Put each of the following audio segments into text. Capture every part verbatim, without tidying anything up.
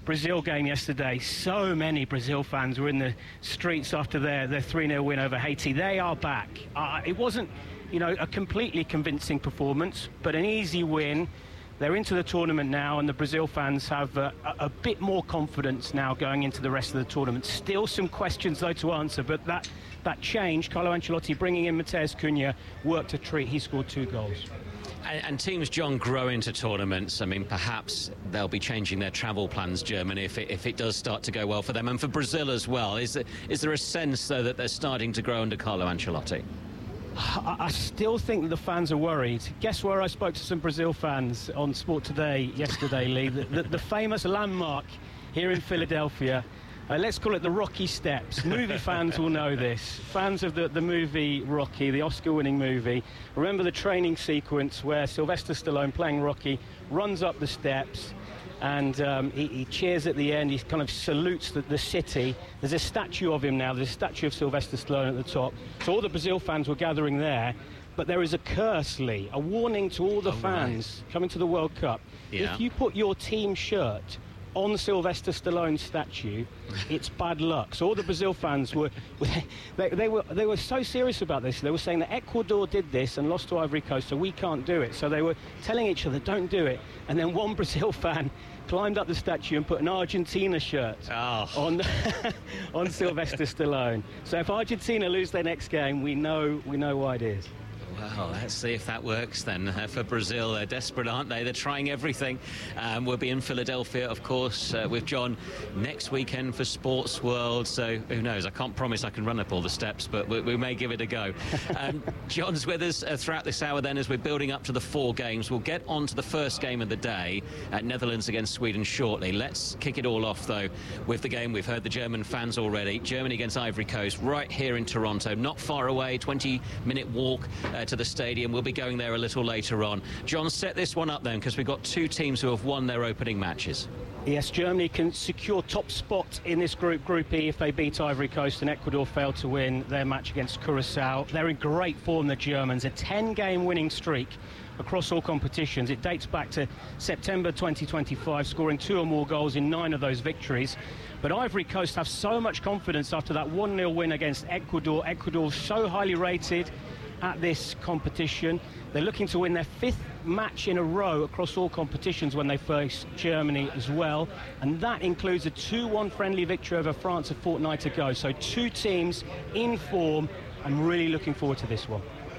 Brazil game yesterday, so many Brazil fans were in the streets after their, their three nil win over Haiti. They are back. Uh, it wasn't, you know, a completely convincing performance, but an easy win. They're into the tournament now, and the Brazil fans have uh, a, a bit more confidence now going into the rest of the tournament. Still some questions, though, to answer, but that, that change, Carlo Ancelotti bringing in Matheus Cunha, worked a treat. He scored two goals. And, and teams, John, grow into tournaments. I mean, perhaps they'll be changing their travel plans, Germany, if it, if it does start to go well for them, and for Brazil as well. Is there, is there a sense, though, that they're starting to grow under Carlo Ancelotti? I still think that the fans are worried. Guess where I spoke to some Brazil fans on Sport Today yesterday, Lee? The, the, the famous landmark here in Philadelphia. Uh, let's call it the Rocky Steps. Movie fans will know this. Fans of the, the movie Rocky, the Oscar-winning movie, remember the training sequence where Sylvester Stallone, playing Rocky, runs up the steps and um, he, he cheers at the end. He kind of salutes the, the city. There's a statue of him now. There's a statue of Sylvester Stallone at the top. So all the Brazil fans were gathering there. But there is a curse, Lee, a warning to all the oh, fans right. coming to the World Cup. Yeah. If you put your team shirt on Sylvester Stallone's statue, it's bad luck. So all the Brazil fans were, they, they were they were so serious about this. They were saying that Ecuador did this and lost to Ivory Coast, so we can't do it. So they were telling each other, don't do it. And then one Brazil fan climbed up the statue and put an Argentina shirt oh. on on Sylvester Stallone. So if Argentina lose their next game, we know we know why it is. Well, let's see if that works then uh, for Brazil. They're desperate, aren't they? They're trying everything. Um, we'll be in Philadelphia, of course, uh, with John next weekend for Sports World. So who knows? I can't promise I can run up all the steps, but we, we may give it a go. Um, John's with us uh, throughout this hour then as we're building up to the four games. We'll get on to the first game of the day at Netherlands against Sweden shortly. Let's kick it all off, though, with the game. We've heard the German fans already. Germany against Ivory Coast right here in Toronto. Not far away, twenty minute walk uh, to the stadium. We'll be going there a little later on. John, set this one up then, because we've got two teams who have won their opening matches. Yes, Germany can secure top spot in this group, Group E, if they beat Ivory Coast, and Ecuador fail to win their match against Curacao. They're in great form, the Germans. A ten game winning streak across all competitions. It dates back to September twenty twenty-five, scoring two or more goals in nine of those victories. But Ivory Coast have so much confidence after that one nil win against Ecuador. Ecuador so highly rated at this competition. They're looking to win their fifth match in a row across all competitions when they face Germany as well, and that includes a two one friendly victory over France a fortnight ago. So two teams in form. I'm really looking forward to this one.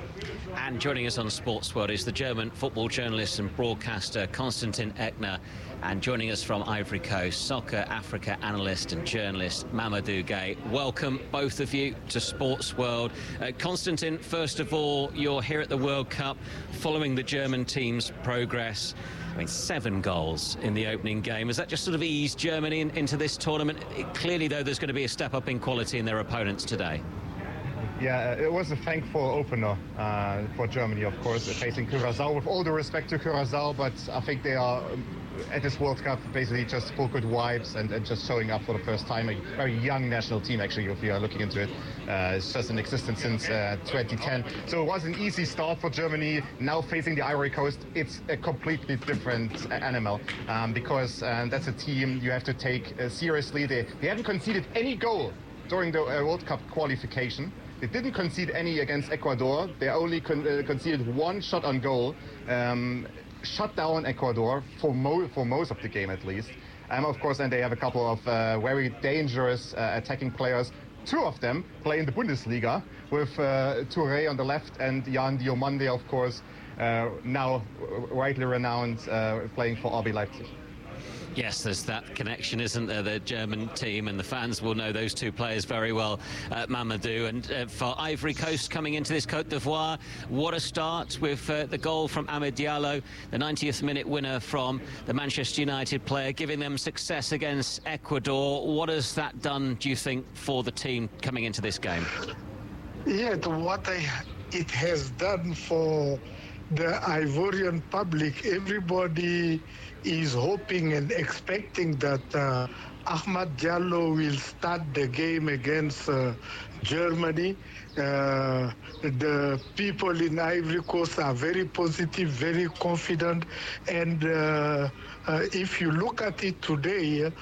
And joining us on Sports World is the German football journalist and broadcaster Konstantin Eckner, and joining us from Ivory Coast, Soccer Africa analyst and journalist Mamadou Gueye. Welcome, both of you, to Sports World. Uh, Konstantin, first of all, you're here at the World Cup following the German team's progress. I mean, seven goals in the opening game. Has that just sort of eased Germany in, into this tournament? It, clearly, though, there's going to be a step up in quality in their opponents today. Yeah, it was a thankful opener uh, for Germany, of course, facing Curacao. With all the respect to Curacao, but I think they are, at this World Cup, basically just full good vibes and, and just showing up for the first time. A very young national team, actually, if you are looking into it. Uh, it's just in existence since uh, twenty ten. So it was an easy start for Germany. Now facing the Ivory Coast, it's a completely different animal um, because uh, that's a team you have to take uh, seriously. They, they haven't conceded any goal during the uh, World Cup qualification. They didn't concede any against Ecuador. They only con uh, conceded one shot on goal, um, shut down Ecuador for, mo for most of the game at least. Um, of course, and they have a couple of uh, very dangerous uh, attacking players. Two of them play in the Bundesliga, with uh, Touré on the left and Jan Diomande, of course, uh, now rightly renowned, uh, playing for R B Leipzig. Yes, there's that connection, isn't there? The German team and the fans will know those two players very well, uh, Mamadou. And uh, for Ivory Coast coming into this Côte d'Ivoire, what a start with uh, the goal from Amad Diallo, the ninetieth minute winner from the Manchester United player, giving them success against Ecuador. What has that done, do you think, for the team coming into this game? Yeah, what I, it has done for the Ivorian public, everybody is hoping and expecting that uh, Amad Diallo will start the game against uh, Germany. Uh, the people in Ivory Coast are very positive, very confident, and uh, uh, if you look at it today,